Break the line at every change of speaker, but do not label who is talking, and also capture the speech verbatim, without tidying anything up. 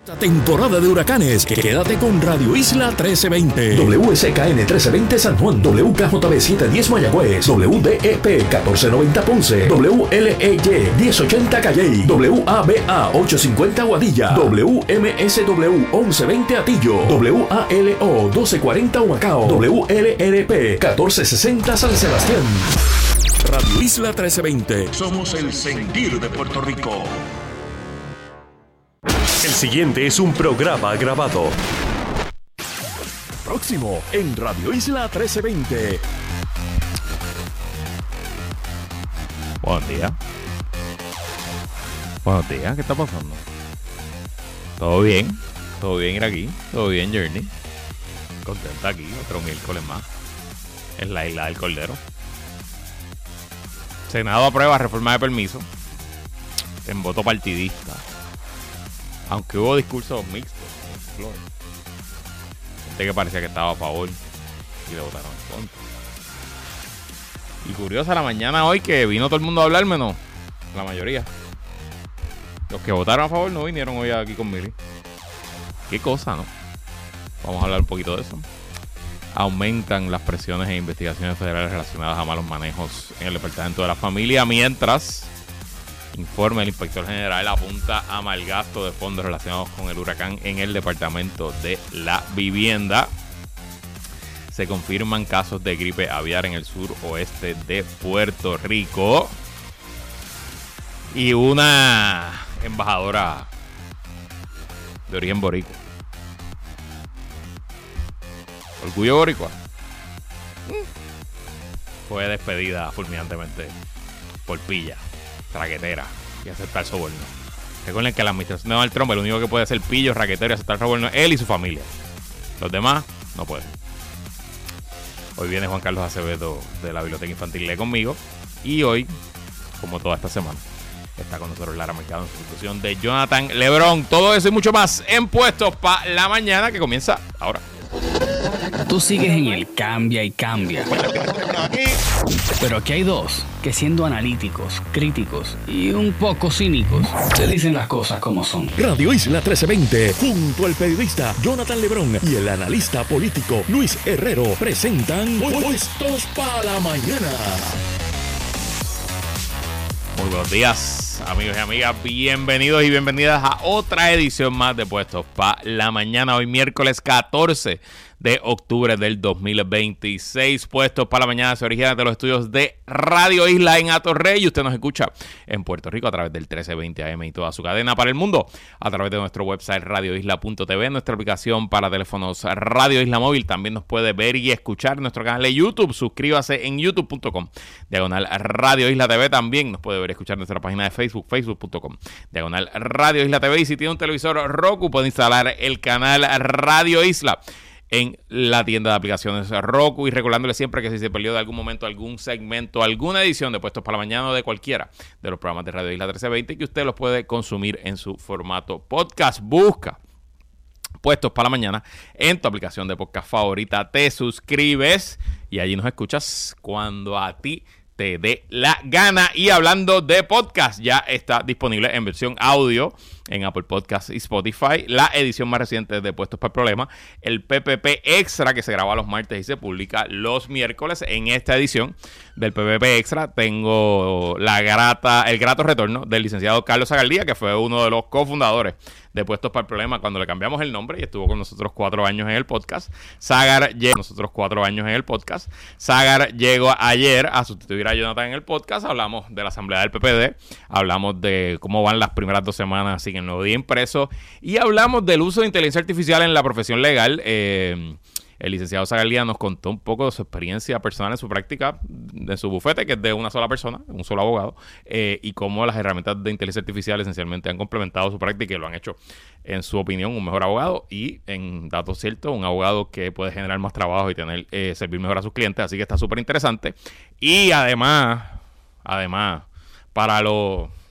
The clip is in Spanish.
Esta temporada de huracanes, quédate con Radio Isla trece veinte.
W S K N trece veinte San Juan, W K J B setecientos diez Mayagüez, W D E P catorce noventa Ponce, W L E Y diez ochenta Calley, W A B A ochocientos cincuenta Guadilla, W M S W once veinte Atillo, W A L O doce cuarenta Humacao, W L R P catorce sesenta San Sebastián.
Radio Isla trece veinte.
Somos el sentir de Puerto Rico.
El siguiente es un programa grabado.
Próximo en Radio Isla trece veinte.
Buenos días. Buenos días, ¿qué está pasando? ¿Todo bien? ¿Todo bien ir aquí? ¿Todo bien, Journey? Contenta aquí, otro miércoles más. Es la isla del Cordero. Senado aprueba reforma de permiso en voto partidista. Aunque hubo discursos mixtos en Flores. Gente que parecía que estaba a favor y le votaron en contra. Y curiosa la mañana hoy que vino todo el mundo a hablar, menos la mayoría. Los que votaron a favor no vinieron hoy aquí con Mili. Qué cosa, ¿no? Vamos a hablar un poquito de eso. Aumentan las presiones e investigaciones federales relacionadas a malos manejos en el Departamento de la Familia, mientras informe el inspector general apunta a malgasto de fondos relacionados con el huracán en el Departamento de la Vivienda. Se confirman casos de gripe aviar en el suroeste de Puerto Rico. Y una embajadora de origen boricua. Orgullo boricua. Fue despedida fulminantemente por pilla, raquetera y aceptar soborno. Recuerden que la administración de Donald Trump, el único que puede ser pillo, raquetero y aceptar soborno es él y su familia. Los demás no pueden. Hoy viene Juan Carlos Acevedo de la Biblioteca Infantil Lee conmigo. Y hoy, como toda esta semana, está con nosotros Lara Mercado en sustitución de Jonathan Lebrón. Todo eso y mucho más en Puestos para la Mañana, que comienza ahora.
Tú sigues en el cambia y cambia. Pero aquí hay dos que, siendo analíticos, críticos y un poco cínicos, te dicen las cosas como son.
Radio Isla trece veinte, junto al periodista Jonathan Lebrón y el analista político Luis Herrero, presentan Puestos para la Mañana.
Muy buenos días, amigos y amigas. Bienvenidos y bienvenidas a otra edición más de Puestos para la Mañana. Hoy miércoles catorce de octubre del dos mil veintiséis. Puestos para la Mañana se origina de los estudios de Radio Isla en Atorrey, y usted nos escucha en Puerto Rico a través del trece veinte A M y toda su cadena para el mundo a través de nuestro website radio isla punto t v, nuestra aplicación para teléfonos Radio Isla Móvil. También nos puede ver y escuchar en nuestro canal de YouTube. Suscríbase en youtube punto com diagonal Radio Isla T V. También nos puede ver y escuchar en nuestra página de Facebook, facebook punto com diagonal Radio Isla T V. Y si tiene un televisor Roku, puede instalar el canal Radio Isla en la tienda de aplicaciones Roku, y recordándole siempre que si se perdió de algún momento algún segmento, alguna edición de Puestos para la Mañana o de cualquiera de los programas de Radio Isla trece veinte, que usted los puede consumir en su formato podcast. Busca Puestos para la Mañana en tu aplicación de podcast favorita, te suscribes y allí nos escuchas cuando a ti te dé la gana. Y hablando de podcast, ya está disponible en versión audio en Apple Podcasts y Spotify la edición más reciente de Puestos para el Problema, el P P P Extra, que se graba los martes y se publica los miércoles. En esta edición del P P P Extra tengo la grata, el grato retorno del licenciado Carlos Zagaldía, que fue uno de los cofundadores de Puestos para el Problema cuando le cambiamos el nombre, y estuvo con nosotros cuatro años en el podcast. Zagar llegó nosotros cuatro años en el podcast. Zagar llegó ayer a sustituir a Jonathan en el podcast. Hablamos de la asamblea del P P D, hablamos de cómo van las primeras dos semanas así en el nuevo día impreso, y hablamos del uso de inteligencia artificial en la profesión legal. Eh, el licenciado Zagaldía nos contó un poco de su experiencia personal en su práctica, en su bufete, que es de una sola persona, un solo abogado, eh, y cómo las herramientas de inteligencia artificial esencialmente han complementado su práctica y lo han hecho, en su opinión, un mejor abogado, y en datos ciertos, un abogado que puede generar más trabajo y tener eh, servir mejor a sus clientes. Así que está súper interesante. Y además, además, para los